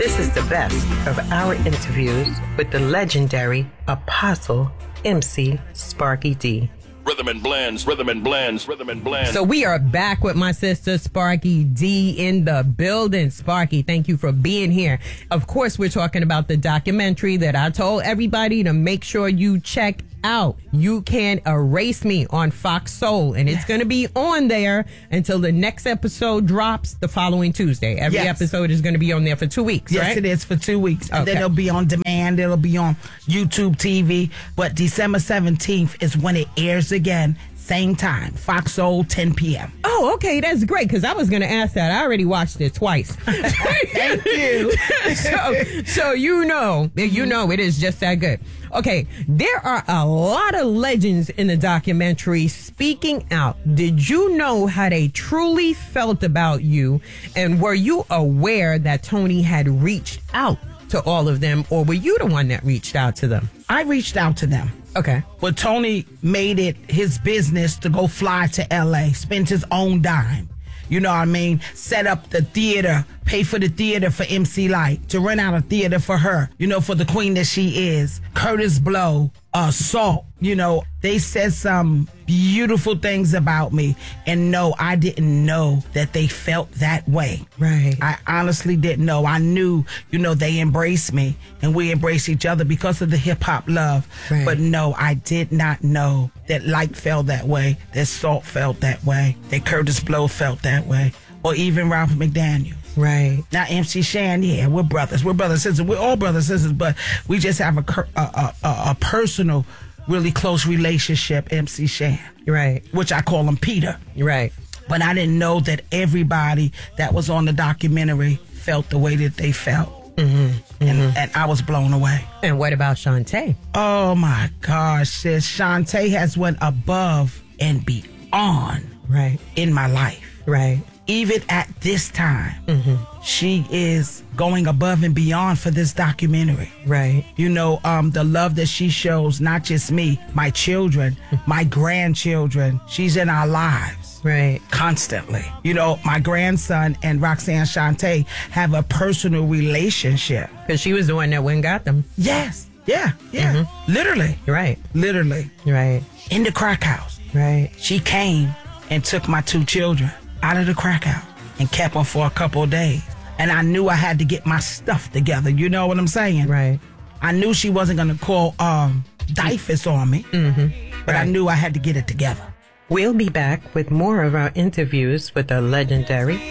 This is the best of our interviews with the legendary Apostle MC Sparky D. Rhythm and blends, rhythm and blends, rhythm and blends. So we are back with my sister Sparky D in the building. Sparky, thank you for being here. Of course, we're talking about the documentary that I told everybody to make sure you check out. You Can't Erase Me on Fox Soul, and it's going to be on there until the next episode drops the following Tuesday. Every episode is going to be on there for 2 weeks, yes, right? Yes, it is for 2 weeks. And then it'll be on demand. It'll be on YouTube TV. But December 17th is when it airs again. Same time, Fox Soul, 10 p.m. Oh, okay, that's great, because I was going to ask that. I already watched it twice. Thank you. So you know it is just that good. Okay, there are a lot of legends in the documentary speaking out. Did you know how they truly felt about you? And were you aware that Tony had reached out to all of them, or were you the one that reached out to them? I reached out to them. Okay. But Tony made it his business to go fly to L.A., spend his own dime. You know what I mean? Set up the theater, pay for the theater for MC Lyte, to rent out a theater for her, you know, for the queen that she is. Curtis Blow, Salt, you know, they said some beautiful things about me. And no, I didn't know that they felt that way. Right. I honestly didn't know. I knew, you know, they embraced me and we embraced each other because of the hip hop love. Right. But no, I did not know that Lyte felt that way, that Salt felt that way, that Curtis Blow felt that way, or even Ralph McDaniel. Right. Now, MC Shan, yeah, we're brothers. We're brothers and sisters. We're all brothers and sisters, but we just have a personal, really close relationship, MC Shan. Right. Which I call him Peter. Right. But I didn't know that everybody that was on the documentary felt the way that they felt. Mm-hmm. And I was blown away. And what about Shantae? Oh, my gosh, sis. Shantae has went above and beyond in my life. Right. Even at this time, she is going above and beyond for this documentary. Right. You know, the love that she shows, not just me, my children, my grandchildren. She's in our lives. Right. Constantly. You know, my grandson and Roxanne Shantae have a personal relationship. Because she was the one that went and got them. Yes. Yeah. Yeah. Literally. Right. Literally. Right. In the crack house. Right. She came and took my 2 children out of the crack house and kept them for a couple of days. And I knew I had to get my stuff together. You know what I'm saying? Right. I knew she wasn't going to call DYFS on me, but I knew I had to get it together. We'll be back with more of our interviews with the legendary